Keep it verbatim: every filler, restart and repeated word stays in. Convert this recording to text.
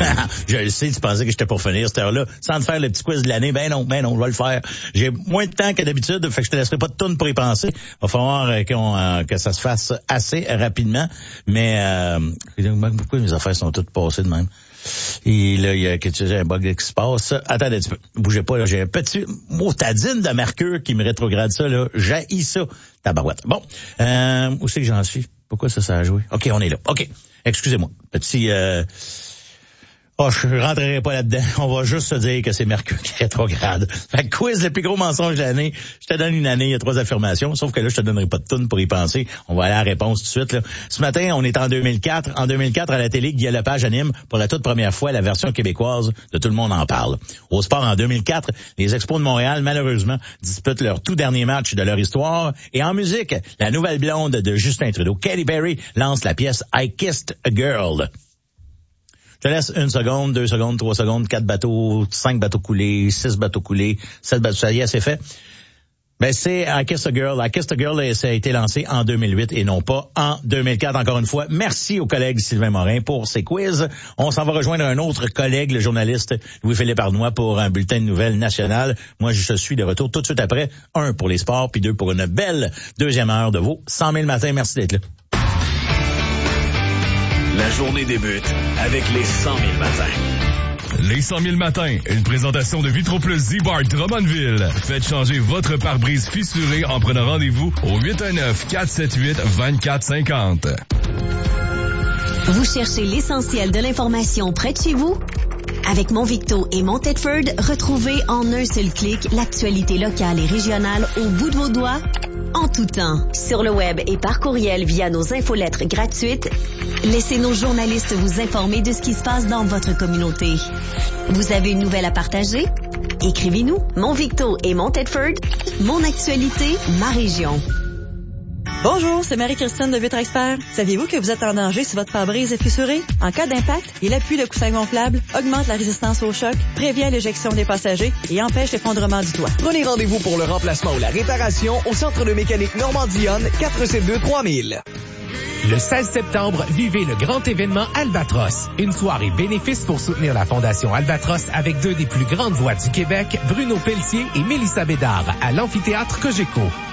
Je le sais, tu pensais que j'étais pour finir cette heure-là, sans te faire le petit quiz de l'année. Ben non, ben non, je vais le faire. J'ai moins de temps que d'habitude, fait que je te laisserai pas de tourne pour y penser. Va falloir euh, qu'on, euh, que ça se fasse assez rapidement. Mais euh, pourquoi mes affaires sont toutes passées de même? Et là, il y a quelque chose, un bug qui se passe. Attendez un petit peu. Bougez pas, là. J'ai un petit motadine de Mercure qui me rétrograde ça, là. J'haïs ça. Tabarouette. Bon. Euh, où c'est que j'en suis? Pourquoi ça, ça a joué? OK, on est là. OK. Excusez-moi. Petit, euh, oh, je rentrerai pas là-dedans. On va juste se dire que c'est Mercure qui rétrograde. Fait que quiz, le plus gros mensonge de l'année. Je te donne une année, il y a trois affirmations. Sauf que là, je te donnerai pas de toune pour y penser. On va aller à la réponse tout de suite, là. Ce matin, on est en deux mille quatre. En deux mille quatre, à la télé, Guy Lepage anime pour la toute première fois la version québécoise de Tout le monde en parle. Au sport, en deux mille quatre, les Expos de Montréal, malheureusement, disputent leur tout dernier match de leur histoire. Et en musique, la nouvelle blonde de Justin Trudeau, Katy Perry, lance la pièce I Kissed a Girl. Je te laisse une seconde, deux secondes, trois secondes, quatre bateaux, cinq bateaux coulés, six bateaux coulés, sept bateaux, ça y est, c'est fait. Ben, c'est I Kissed a Girl. I Kissed a Girl, ça a été lancé en deux mille huit et non pas en deux mille quatre. Encore une fois, merci au collègue Sylvain Morin pour ses quiz. On s'en va rejoindre un autre collègue, le journaliste Louis-Philippe Arnois, pour un bulletin de nouvelles national. Moi, je suis de retour tout de suite après. Un pour les sports, puis deux pour une belle deuxième heure de vos cent mille matins. Merci d'être là. La journée débute avec les cent mille matins. Les cent mille matins, une présentation de Vitroplus Z-Bar Drummondville. Faites changer votre pare-brise fissuré en prenant rendez-vous au huit un neuf, quatre sept huit, deux quatre cinq zéro. Vous cherchez l'essentiel de l'information près de chez vous? Avec Mon Victo et Mon Tedford, retrouvez en un seul clic l'actualité locale et régionale au bout de vos doigts, en tout temps. Sur le web et par courriel via nos infolettres gratuites, laissez nos journalistes vous informer de ce qui se passe dans votre communauté. Vous avez une nouvelle à partager? Écrivez-nous. Mon Victo et Mon Tedford, mon actualité, ma région. Bonjour, c'est Marie-Christine de Vitre Expert. Saviez-vous que vous êtes en danger si votre pare-brise est fissurée? En cas d'impact, il appuie le coussin gonflable, augmente la résistance au choc, prévient l'éjection des passagers et empêche l'effondrement du toit. Prenez rendez-vous pour le remplacement ou la réparation au Centre de mécanique Normandie-Yonne, quatre sept deux trois mille. Le seize septembre, vivez le grand événement Albatros. Une soirée bénéfice pour soutenir la Fondation Albatros avec deux des plus grandes voix du Québec, Bruno Pelletier et Mélissa Bédard, à l'amphithéâtre Cogeco.